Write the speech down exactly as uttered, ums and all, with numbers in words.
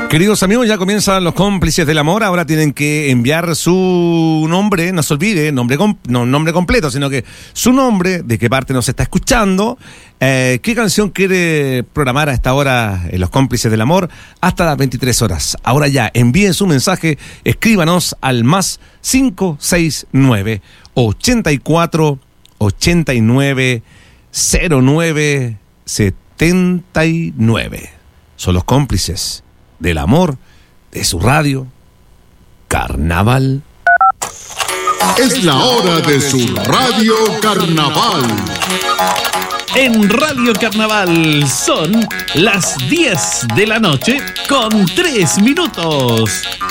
Queridos amigos, ya comienzan los cómplices del amor. Ahora tienen que enviar su nombre, no se olvide, nombre com- no nombre completo, sino que su nombre, de qué parte nos está escuchando, eh, qué canción quiere programar a esta hora en los cómplices del amor, hasta las veintitrés horas. Ahora ya, envíen su mensaje, escríbanos al más cinco seis nueve, ochenta y cuatro, ochenta y nueve, cero nueve, setenta y nueve. Son los cómplices del amor de su radio Carnaval. Es la hora de su radio Carnaval. En Radio Carnaval son las diez de la noche con tres minutos.